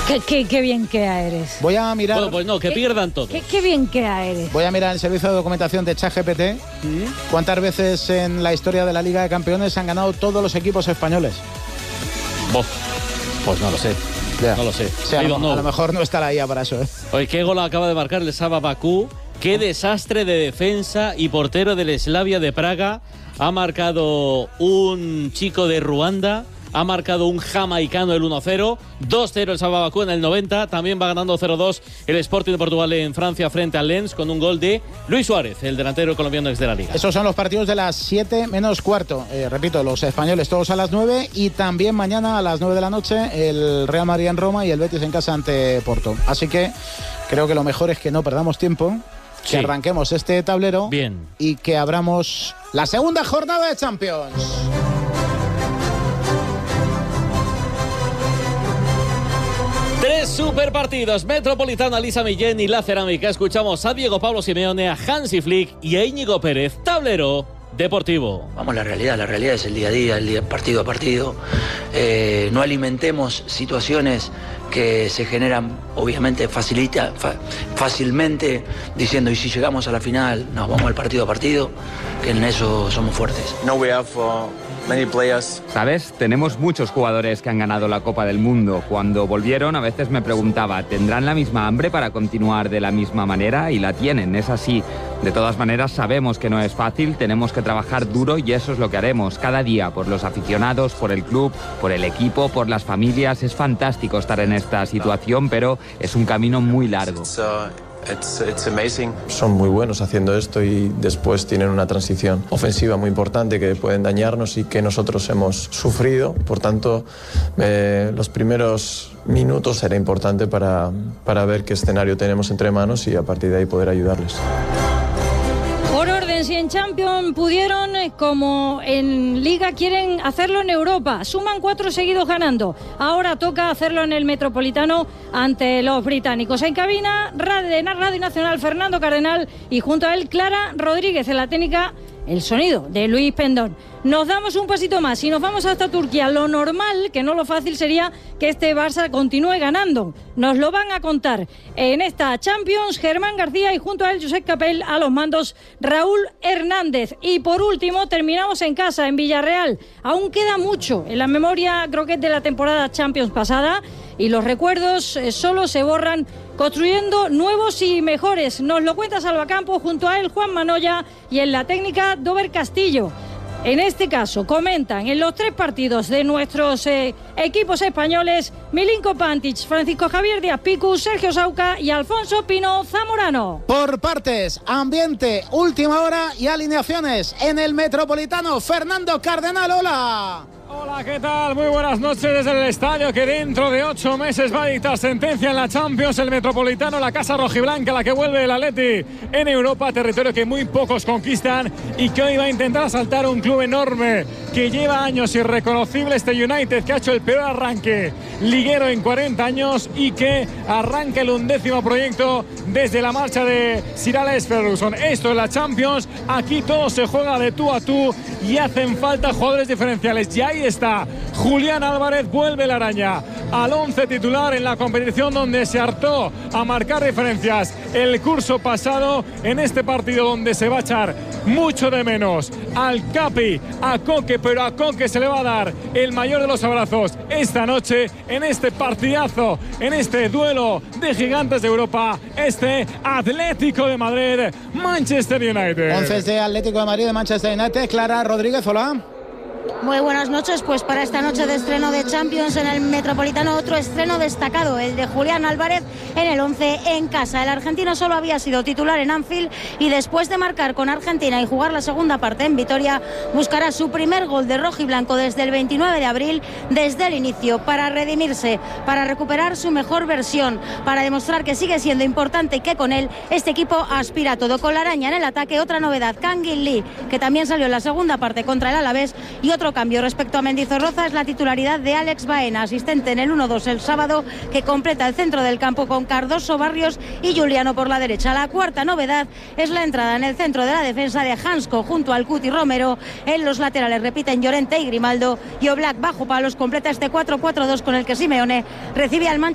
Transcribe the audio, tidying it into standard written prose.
Qué bien que eres. Voy a mirar... Bueno, pues no, que pierdan todos. Qué bien que eres. Voy a mirar el servicio de documentación de ChatGPT. ¿Cuántas veces en la historia de la Liga de Campeones han ganado todos los equipos españoles? Pues no lo sé. Ya. No lo sé. O sea, a lo mejor no está la IA para eso, ¿eh? Oye, qué gol acaba de marcar el Sava Bakú. Qué desastre de defensa y portero del Slavia de Praga. Ha marcado un chico de Ruanda. Ha marcado un jamaicano el 1-0, 2-0 el Sava Bakú en el 90, también va ganando 0-2 el Sporting de Portugal en Francia frente al Lens con un gol de Luis Suárez, el delantero colombiano ex de la Liga. Esos son los partidos de las 7 menos cuarto, repito, los españoles todos a las 9 y también mañana a las 9 de la noche el Real Madrid en Roma y el Betis en casa ante Porto. Así que creo que lo mejor es que no perdamos tiempo, que arranquemos este tablero y que abramos la segunda jornada de Champions. Tres superpartidos, Metropolitana, Lisa Millén y La Cerámica. Escuchamos a Diego Pablo Simeone, a Hansi Flick y a Íñigo Pérez. Tablero deportivo. Vamos a la realidad es el día a día, partido a partido. No alimentemos situaciones que se generan, obviamente, fácilmente, diciendo, y si llegamos a la final, nos vamos al partido a partido, que en eso somos fuertes. No, we have many players. ¿Sabes? Tenemos muchos jugadores que han ganado la Copa del Mundo. Cuando volvieron, a veces me preguntaba, ¿tendrán la misma hambre para continuar de la misma manera? Y la tienen, es así. De todas maneras, sabemos que no es fácil, tenemos que trabajar duro y eso es lo que haremos cada día por los aficionados, por el club, por el equipo, por las familias. Es fantástico estar en esta situación, pero es un camino muy largo. It's amazing. Son muy buenos haciendo esto y después tienen una transición ofensiva muy importante que pueden dañarnos y que nosotros hemos sufrido. Por tanto, los primeros minutos será importante para ver qué escenario tenemos entre manos y a partir de ahí poder ayudarles. Por orden, si en Champions pudieron, como en Liga quieren hacerlo en Europa. Suman 4 seguidos ganando. Ahora toca hacerlo en el Metropolitano ante los británicos. En cabina, Radio Nacional, Fernando Cardenal y junto a él, Clara Rodríguez. En la técnica, el sonido de Luis Pendón. Nos damos un pasito más y nos vamos hasta Turquía. Lo normal, que no lo fácil, sería que este Barça continúe ganando. Nos lo van a contar en esta Champions Germán García y junto a él Josep Capell, a los mandos Raúl Hernández. Y por último terminamos en casa, en Villarreal. Aún queda mucho en la memoria, creo que es de la temporada Champions pasada, y los recuerdos solo se borran construyendo nuevos y mejores. Nos lo cuenta Salvacampo, junto a él Juan Manoya y en la técnica Dover Castillo. En este caso comentan en los 3 partidos de nuestros equipos españoles Milinko Pantic, Francisco Javier Díaz Picu, Sergio Sauca y Alfonso Pino Zamorano. Por partes, ambiente, última hora y alineaciones en el Metropolitano. Fernando Cardenal, hola. Hola, ¿qué tal? Muy buenas noches desde el estadio que dentro de 8 meses va a dictar sentencia en la Champions, el Metropolitano, la casa rojiblanca, la que vuelve el Atleti en Europa, territorio que muy pocos conquistan y que hoy va a intentar asaltar un club enorme que lleva años irreconocible, este United, que ha hecho el peor arranque liguero en 40 años y que arranca el 11º proyecto desde la marcha de Sir Alex Ferguson. Esto es la Champions, aquí todo se juega de tú a tú y hacen falta jugadores diferenciales. Y ahí está, Julián Álvarez vuelve la araña al 11 titular en la competición donde se hartó a marcar diferencias el curso pasado, en este partido donde se va a echar mucho de menos al Capi, a Coque, pero a Coque se le va a dar el mayor de los abrazos esta noche en este partidazo, en este duelo de gigantes de Europa, este Atlético de Madrid, Manchester United. 11 de Atlético de Madrid, de Manchester United. Clara Rodríguez, hola. Muy buenas noches, pues para esta noche de estreno de Champions en el Metropolitano, otro estreno destacado, el de Julián Álvarez en el 11 en casa. El argentino solo había sido titular en Anfield y después de marcar con Argentina y jugar la segunda parte en Vitoria, buscará su primer gol de rojiblanco desde el 29 de abril, desde el inicio, para redimirse, para recuperar su mejor versión, para demostrar que sigue siendo importante y que con él este equipo aspira a todo. Con la araña en el ataque, otra novedad, Kangin Lee, que también salió en la segunda parte contra el Alavés, y otro cambio respecto a Mendizorroza es la titularidad de Alex Baena, asistente en el 1-2 el sábado, que completa el centro del campo con Cardoso, Barrios y Juliano por la derecha. La cuarta novedad es la entrada en el centro de la defensa de Hansko junto al Cuti Romero. En los laterales repiten Llorente y Grimaldo, y Oblak bajo palos completa este 4-4-2 con el que Simeone recibe al Manchester